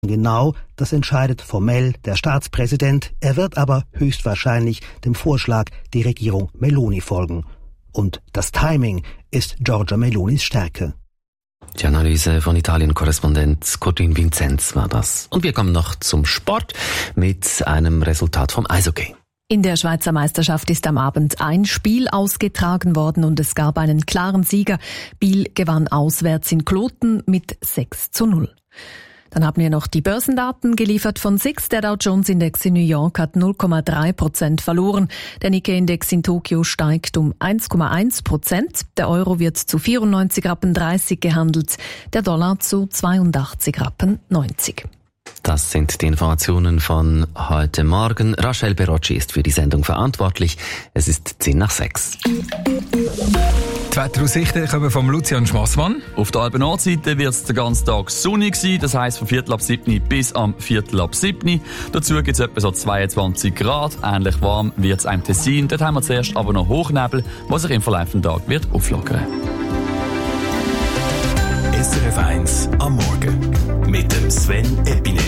Genau, das entscheidet formell der Staatspräsident. Er wird aber höchstwahrscheinlich dem Vorschlag der Regierung Meloni folgen. Und das Timing ist Giorgia Melonis Stärke. Die Analyse von Italien-Korrespondent Corinne Vinzenz war das. Und wir kommen noch zum Sport mit einem Resultat vom Eishockey. In der Schweizer Meisterschaft ist am Abend ein Spiel ausgetragen worden und es gab einen klaren Sieger. Biel gewann auswärts in Kloten mit 6:0. Dann haben wir noch die Börsendaten geliefert von SIX. Der Dow Jones Index in New York hat 0,3% verloren. Der Nikkei-Index in Tokio steigt um 1,1%. Der Euro wird zu 94,30 Rappen gehandelt. Der Dollar zu 82,90 Rappen. Das sind die Informationen von heute Morgen. Rachel Berocci ist für die Sendung verantwortlich. Es ist 5:10. Die Wetteraussichten kommen vom Lucian Schmassmann. Auf der Alpen-Nordseite wird es den ganzen Tag sonnig sein, das heisst von 6:45 bis am 6:45. Dazu gibt es etwa so 22 Grad. Ähnlich warm wird es im Tessin. Dort haben wir zuerst aber noch Hochnebel, was sich im Verlauf des Tages wird auflockern. SRF 1 am Morgen mit dem Sven Eppine.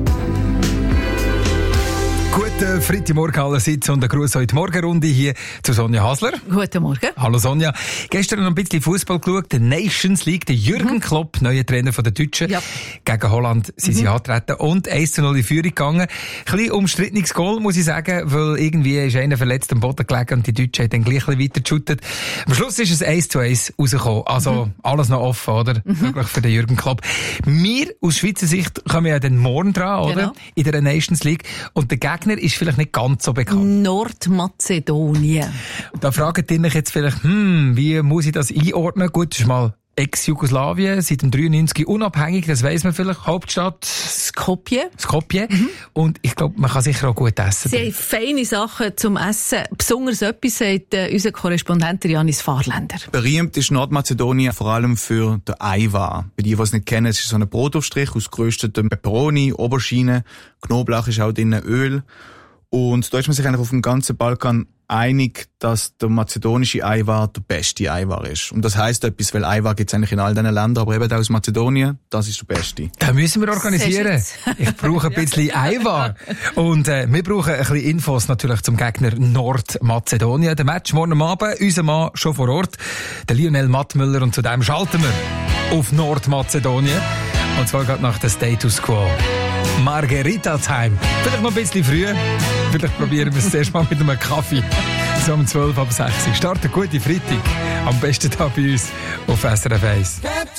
Guten Freitagmorgen allerseits und ein Gruß heute Morgenrunde hier zu Sonja Hasler. Guten Morgen. Hallo Sonja. Gestern noch ein bisschen Fußball geschaut, der Nations League, der Jürgen Klopp, neuer Trainer der Deutschen. Ja. Gegen Holland sind sie angetreten und 1:0 in Führung gegangen. Ein bisschen umstrittenes Goal, muss ich sagen, weil irgendwie ist einer verletzt am Boden gelegen und die Deutschen haben dann gleich ein bisschen weiter geshootet. Am Schluss ist es 1:1 rausgekommen. Also alles noch offen, oder? Wirklich für den Jürgen Klopp. Wir aus Schweizer Sicht kommen ja dann morgen dran, oder? Genau. In der Nations League. Und der Gegner ist vielleicht nicht ganz so bekannt. Nordmazedonien. Da fragt ihr euch jetzt vielleicht, wie muss ich das einordnen? Gut, das ist mal Ex-Jugoslawien, seit dem 93 unabhängig, das weiss man vielleicht. Hauptstadt Skopje. Und ich glaube, man kann sicher auch gut essen. Sie haben feine Sachen zum Essen. Besonders etwas sagt unser Korrespondent Janis Fahrländer. Berühmt ist Nordmazedonien vor allem für den Eiwar. Bei die es nicht kennen, es ist so ein Brotaufstrich aus geröstetem Peperoni, Aubergine, Knoblauch ist auch drin, Öl. Und da ist man sich eigentlich auf dem ganzen Balkan einig, dass der mazedonische Eiwar der beste Eiwar ist. Und das heisst etwas, weil Eiwar gibt es eigentlich in all diesen Ländern, aber eben aus Mazedonien, das ist der beste. Das müssen wir organisieren. Ich brauche ein bisschen Eiwar. Und wir brauchen ein bisschen Infos natürlich zum Gegner Nordmazedonien. Der Match morgen Abend, unser Mann schon vor Ort, der Lionel Mattmüller, und zu dem schalten wir auf Nordmazedonien. Und zwar gerade nach der Status Quo. Margarita Time. Vielleicht noch ein bisschen früh. Vielleicht probieren wir es zuerst mal mit einem Kaffee. So um 12 ab 6. Starten gute Freitag. Am besten da bei uns auf SRF 1.